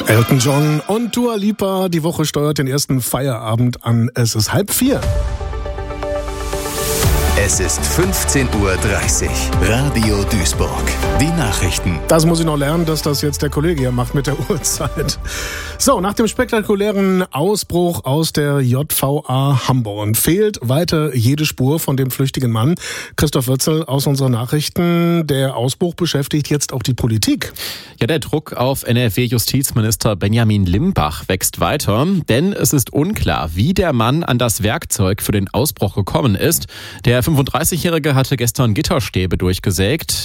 Elton John und Dua Lipa. Die Woche steuert den ersten Feierabend an. Es ist 3:30. Es ist 15:30 Uhr. Radio Duisburg. Die Nachrichten. Das muss ich noch lernen, dass das jetzt der Kollege hier macht mit der Uhrzeit. So, nach dem spektakulären Ausbruch aus der JVA Hamborn fehlt weiter jede Spur von dem flüchtigen Mann. Christoph Wötzel aus unseren Nachrichten. Der Ausbruch beschäftigt jetzt auch die Politik. Ja, der Druck auf NRW-Justizminister Benjamin Limbach wächst weiter, denn es ist unklar, wie der Mann an das Werkzeug für den Ausbruch gekommen ist. Der 35-Jährige hatte gestern Gitterstäbe durchgesägt.